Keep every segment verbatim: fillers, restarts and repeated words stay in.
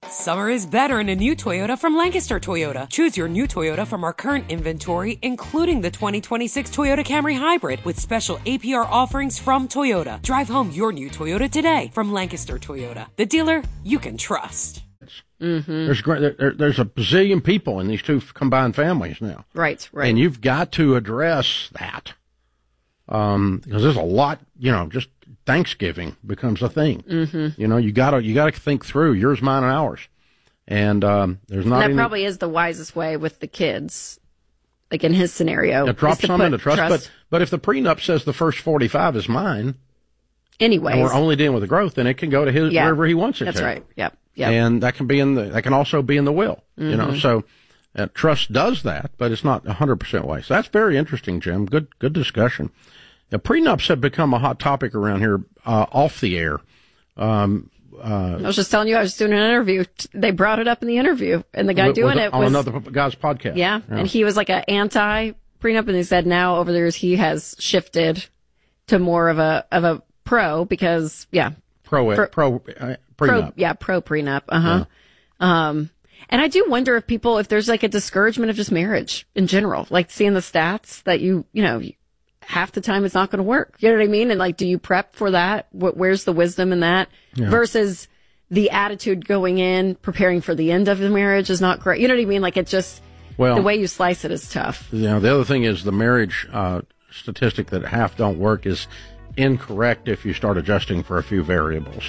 Summer is better in a new Toyota from Lancaster Toyota. Choose your new Toyota from our current inventory, including the twenty twenty-six Toyota Camry Hybrid with special A P R offerings from Toyota. Drive home your new Toyota today from Lancaster Toyota, the dealer you can trust. Mm-hmm. There's there, there's a bazillion people in these two combined families now. Right, right. And you've got to address that. Um, because there's a lot, you know, just Thanksgiving becomes a thing. Mm-hmm. You know, you gotta, you gotta think through yours, mine, and ours. And, um, there's not and that any, probably is the wisest way with the kids. Like in his scenario. Yeah, drop to some into trust, trust. But, but if the prenup says the first forty-five is mine. Anyways. And we're only dealing with the growth, then it can go to his, yeah, wherever he wants it that's to. That's right. Yep. Yep. And that can be in the, that can also be in the will, mm-hmm. you know, so. Uh, trust does that, but it's not one hundred percent wise. So that's very interesting, Jim. Good, good discussion. Now, prenups have become a hot topic around here, uh, off the air. Um, uh, I was just telling you, I was doing an interview. They brought it up in the interview, and the guy with, doing with, it on was another guy's podcast. Yeah, yeah. And he was like an anti prenup, and he said now over the years he has shifted to more of a of a pro because yeah, pro for, pro uh, prenup. Pro, yeah, pro prenup. Uh huh. Yeah. Um. And I do wonder if people, if there's like a discouragement of just marriage in general, like seeing the stats that you, you know, half the time it's not going to work. You know what I mean? And like, do you prep for that? Where's the wisdom in that? Yeah. Versus the attitude going in, preparing for the end of the marriage is not great. You know what I mean? Like it just, well, the way you slice it is tough. You know, the other thing is the marriage uh, statistic that half don't work is incorrect if you start adjusting for a few variables.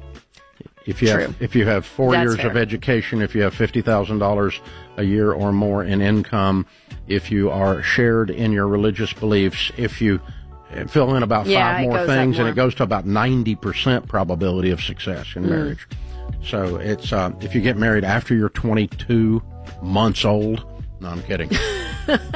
If you True. have if you have four That's years fair. of education, if you have fifty thousand dollars a year or more in income, if you are shared in your religious beliefs, if you fill in about yeah, five more things, things, more. and it goes to about ninety percent probability of success in mm. marriage. So it's uh, if you get married after you're twenty-two months old. No, I'm kidding.